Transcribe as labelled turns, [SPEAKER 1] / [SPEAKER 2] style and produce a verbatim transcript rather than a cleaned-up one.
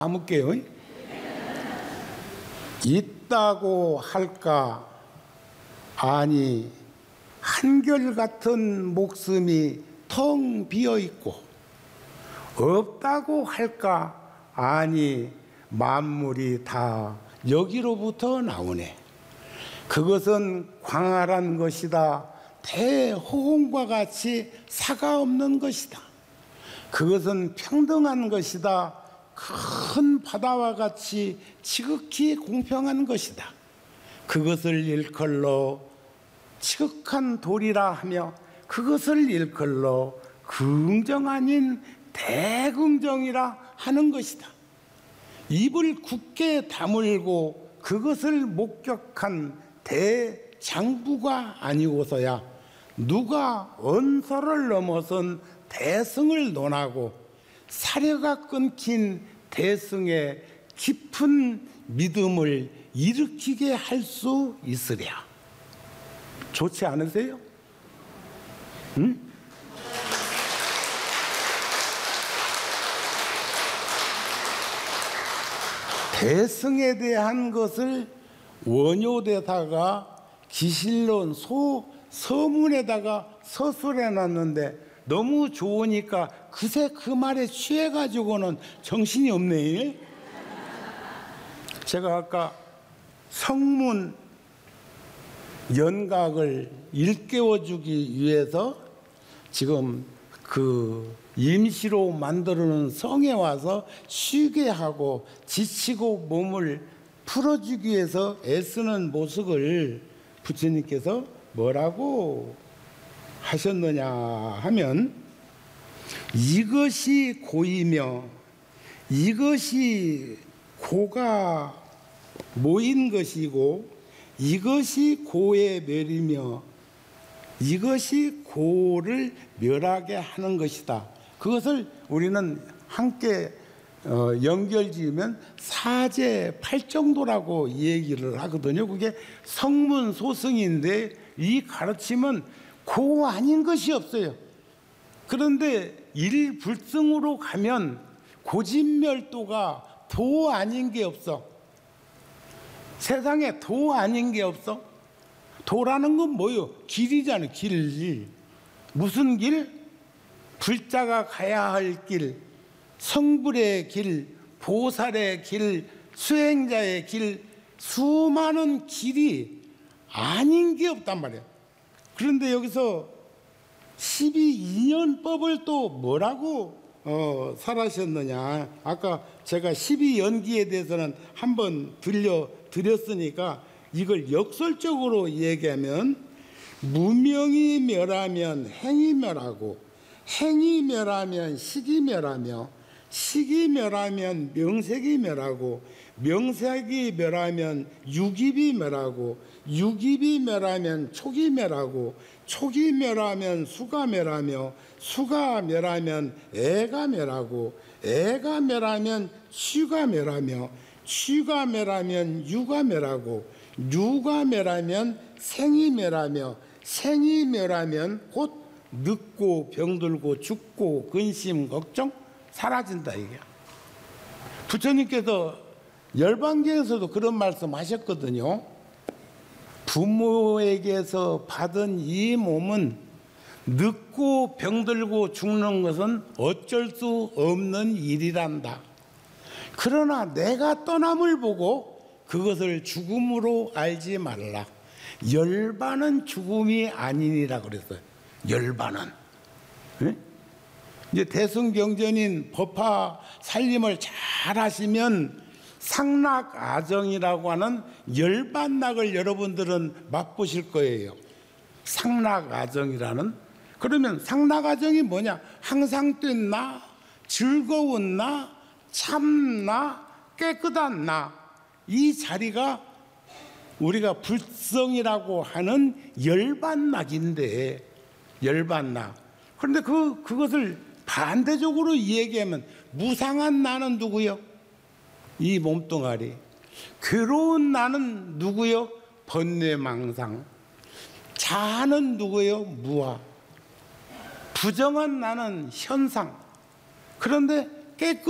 [SPEAKER 1] 아무게요. 있다고 할까? 아니, 한결같은 목숨이 텅 비어 있고, 없다고 할까? 아니, 만물이 다 여기로부터 나오네. 그것은 광활한 것이다. 대호홍과 같이 사가 없는 것이다. 그것은 평등한 것이다. 큰 바다와 같이 지극히 공평한 것이다. 그것을 일컬러 지극한 도리라 하며, 그것을 일컬러 긍정 아닌 대긍정이라 하는 것이다. 입을 굳게 다물고 그것을 목격한 대장부가 아니고서야 누가 언서를 넘어선 대승을 논하고 사려가 끊긴 대승의 깊은 믿음을 일으키게 할 수 있으랴. 좋지 않으세요? 응? 대승에 대한 것을 원효대사가 기실론 소 서문에다가 서술해 놨는데 너무 좋으니까 그새 그 말에 취해가지고는 정신이 없네. 제가 아까 성문 연각을 일깨워주기 위해서 지금 그 임시로 만들어놓은 성에 와서 쉬게 하고 지치고 몸을 풀어주기 위해서 애쓰는 모습을 부처님께서 뭐라고 하셨느냐 하면, 이것이 고이며 이것이 고가 모인 것이고 이것이 고의 멸이며 이것이 고를 멸하게 하는 것이다. 그것을 우리는 함께 어, 연결지으면 사제팔정도라고 얘기를 하거든요. 그게 성문소승인데 이 가르침은 고 아닌 것이 없어요. 그런데 일불승으로 가면 고진멸도가 도 아닌 게 없어. 세상에 도 아닌 게 없어. 도라는 건 뭐요? 길이잖아요. 길. 무슨 길? 불자가 가야 할 길, 성불의 길, 보살의 길, 수행자의 길, 수많은 길이 아닌 게 없단 말이에요. 그런데 여기서 십이인연법을 또 뭐라고 어, 설하셨느냐. 아까 제가 십이연기에 대해서는 한번 들려드렸으니까 이걸 역설적으로 얘기하면, 무명이 멸하면 행이 멸하고, 행이 멸하면 식이 멸하며, 식이 멸하면 명색이 멸하고, 명색이 멸하면 육입이 멸하고, 육입이 멸하면 촉이 멸하고, 촉이 멸하면 수가 멸하며, 수가 멸하면 애가 멸하고, 애가 멸하면 취가 멸하며, 취가 멸하면 유가 멸하고, 유가 멸하면 생이 멸하며, 생이 멸하면 곧 늙고 병들고 죽고 근심 걱정 사라진다. 이게 부처님께서 열반계에서도 그런 말씀 하셨거든요. 부모에게서 받은 이 몸은 늙고 병들고 죽는 것은 어쩔 수 없는 일이란다. 그러나 내가 떠남을 보고 그것을 죽음으로 알지 말라. 열반은 죽음이 아니니라 그랬어요. 열반은. 네? 이제 대승경전인 법화 살림을 잘 하시면 상락아정이라고 하는 열반락을 여러분들은 맛보실 거예요. 상락아정이라는. 그러면 상락아정이 뭐냐? 항상 된 나, 즐거운 나, 참나, 깨끗한 나. 이 자리가 우리가 불성이라고 하는 열반락인데, 열반락. 그런데 그, 그것을 반대적으로 얘기하면 무상한 나는 누구요? 이 몸뚱아리. 괴로운 나는 누구요? 번뇌망상. 자아는 누구요? 무아. 부정한 나는 현상. 그런데 깨끗